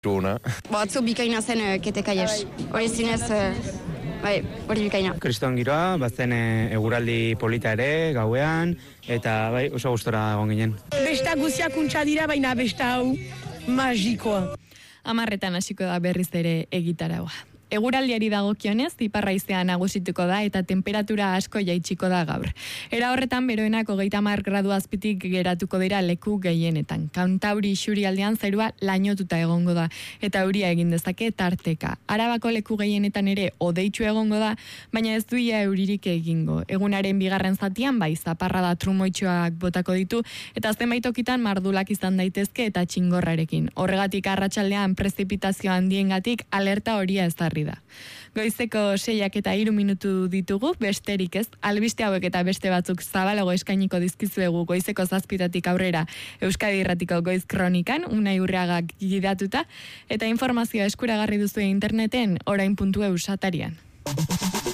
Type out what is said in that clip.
Una. Atzo bikaina zen ketekaies. Hori zinez, hori bikaina. Kriston giroa, bazen eguraldi polita ere, gauean, eta oso gustora egon ginen. Besta guziak untxa dira, baina besta hau magikoa. 10:00 hasiko da berriz ere egitaraua. Eguraldiari dagokionez, iparraizea nagusituko da eta temperatura asko jaitsiko da gaur. Era horretan, beroenak 30 gradu azpitik geratuko dira leku gehienetan. Kantauri isurialdean zerua lainotuta egongo da eta euria egin dezake tarteka. Arabako leku gehienetan ere hodeitsu egongo da, baina ez duia euririk egingo. Egunaren bigarren zatian bai zaparrada trumoitsuak botako ditu eta zenbait tokitan mardulak izan daitezke eta txingorrarekin. Horregatik arratsaldean prezipitazio handiengatik alerta horia ezarri da. Goizeko 6:03 ditugu, besterik ez, albiste hauek eta beste batzuk zabalago eskainiko dizkizuegu goizeko 7:00 aurrera Euskadi Irratiko Goiz Kronikan, Unai Urreagak gidatuta, eta informazioa eskuragarri duzu interneten orain.eus atarian.